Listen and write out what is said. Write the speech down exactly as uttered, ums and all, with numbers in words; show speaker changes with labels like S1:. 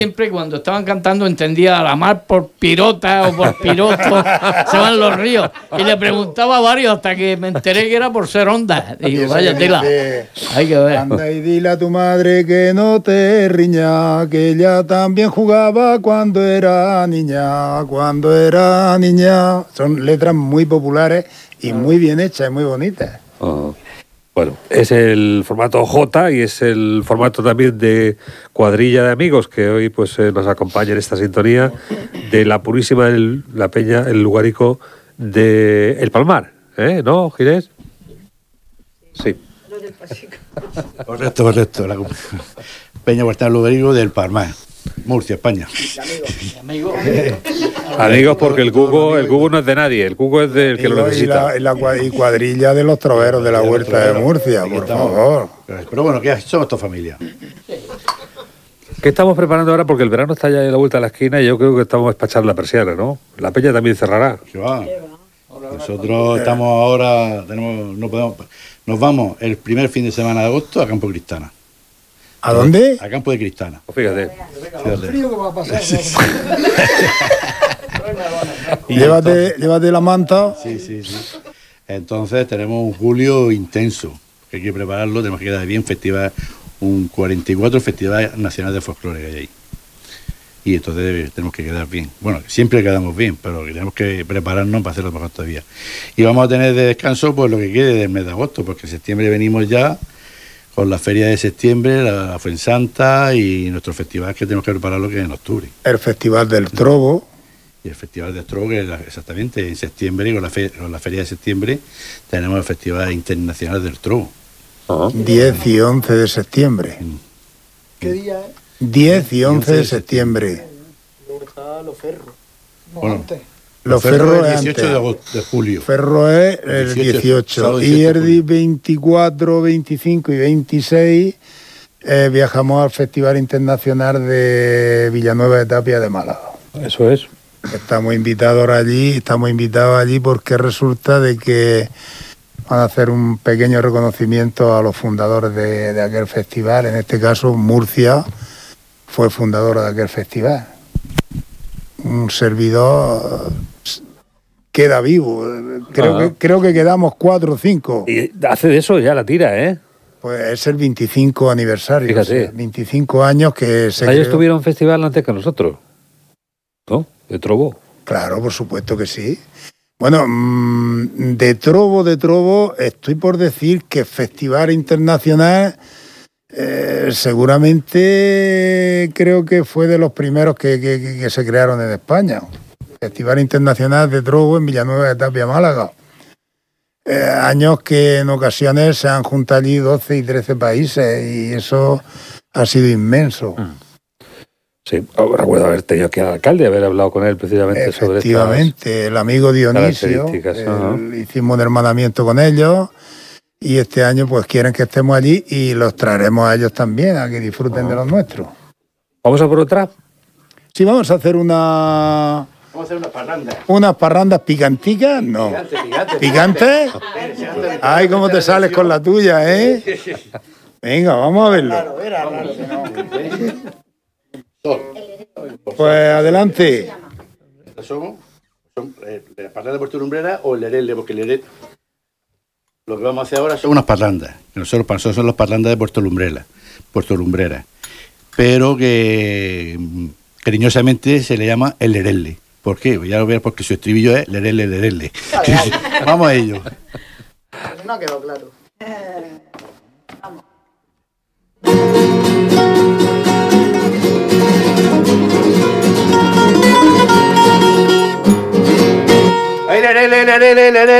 S1: Siempre cuando estaban cantando entendía a la mar por pirota o por piroto, se van los ríos. Y le preguntaba a varios hasta que me enteré que era por ser onda. Digo, vaya tela. Hay que ver.
S2: Anda y dile a tu madre que no te riña, que ella también jugaba cuando era niña, cuando era niña. Son letras muy populares y muy bien hechas y muy bonitas.
S3: Uh-huh. Bueno, es el formato J y es el formato también de cuadrilla de amigos que hoy pues eh, nos acompaña en esta sintonía de la Purísima, el, la Peña, el Lugarico de El Palmar, ¿eh? ¿No, Ginés? Sí.
S4: Correcto, correcto. La Peña Huerta del Lugarico del Palmar, Murcia, España.
S1: Amigos.
S3: Amigos, porque el cuco, el cuco no es de nadie, el cuco es del que lo necesita.
S2: Y la, y la y cuadrilla de los troveros de la Huerta de Murcia, por favor.
S4: Pero bueno, que somos toda familia.
S3: ¿Qué estamos preparando ahora? Porque el verano está ya a la vuelta de la esquina y yo creo que estamos a despachar la persiana, ¿no? La Peña también cerrará.
S4: ¿Qué va? Nosotros estamos ahora, tenemos, no podemos, nos vamos el primer fin de semana de agosto a Campo Cristana.
S2: ¿A dónde?
S4: A Campo de Cristana.
S3: Pues fíjate.
S2: El frío que va a pasar. llévate, llévate la manta.
S4: Sí, sí, sí. Entonces tenemos un julio intenso, que hay que prepararlo, tenemos que quedar bien, festival, un cuarenta y cuatro Festival Nacional de Folclore que hay ahí. Y entonces tenemos que quedar bien. Bueno, siempre quedamos bien, pero tenemos que prepararnos para hacerlo mejor todavía. Y vamos a tener de descanso pues lo que quede del mes de agosto, porque en septiembre venimos ya con la feria de septiembre, la, la Fuensanta y nuestro festival que tenemos que prepararlo que es en octubre.
S2: El Festival del Trobo.
S4: Y el Festival del Trobo, que es exactamente en septiembre, y con la, fe, con la feria de septiembre tenemos el Festival Internacional del Trobo.
S2: Uh-huh. diez y once de septiembre. Mm.
S5: ¿Qué día es?
S2: diez y once de septiembre.
S5: Luego está Los Ferros. No,
S4: bueno,
S5: antes.
S2: Los
S4: Ferros
S2: Ferros
S4: es el dieciocho de, agosto, de julio.
S2: Ferro es el dieciocho. Y el veinticuatro, veinticinco y veintiséis eh, viajamos al Festival Internacional de Villanueva de Tapia de Málaga.
S3: Eso es.
S2: Estamos invitados allí, estamos invitados allí porque resulta de que van a hacer un pequeño reconocimiento a los fundadores de, de aquel festival. En este caso, Murcia fue fundadora de aquel festival. Un servidor queda vivo. Creo, que, creo que quedamos cuatro o cinco.
S3: Y hace de eso ya la tira, ¿eh?
S2: Pues es el veinticinco aniversario.
S3: Fíjate.
S2: O sea, veinticinco años que se
S3: Ellos tuvieron un festival antes que nosotros, ¿no? De Trobo.
S2: Claro, por supuesto que sí. Bueno, de Trobo, de Trobo, estoy por decir que Festival Internacional eh, seguramente creo que fue de los primeros que, que, que se crearon en España. Festival Internacional de Trobo en Villanueva de Tapia, Málaga. Eh, años que en ocasiones se han juntado allí doce y trece países y eso ha sido inmenso.
S3: Mm. Sí, recuerdo haber tenido aquí al alcalde, haber hablado con él precisamente sobre esto.
S2: Efectivamente, el amigo Dionisio, el, hicimos un hermanamiento con ellos y este año pues quieren que estemos allí y los traeremos a ellos también, a que disfruten uh-huh. de los nuestros.
S3: ¿Vamos a por otra?
S2: Sí, vamos a hacer una...
S4: Vamos a hacer unas parrandas.
S2: ¿Unas parrandas picanticas? No.
S4: Picante, picante.
S2: ¿Picantes? Ay, cómo te sales con la tuya, ¿eh? Venga, vamos a verlo.
S5: Claro, era raro, no.
S2: Pues adelante.
S4: Son, son eh, la parranda de Puerto Lumbrera o el lerele, porque el lerele, lo que vamos a hacer ahora son unas parrandas. Nosotros, para nosotros son las parrandas de Puerto Lumbrera, Puerto Lumbrera, pero que cariñosamente se le llama el lerele. ¿Por qué? Pues ya lo verás porque su estribillo es lerele, lerele.
S5: Vale, vale.
S4: Vamos a ello.
S5: No quedó claro. Vamos.
S4: ¡Ay, lerele, lerele, lerele!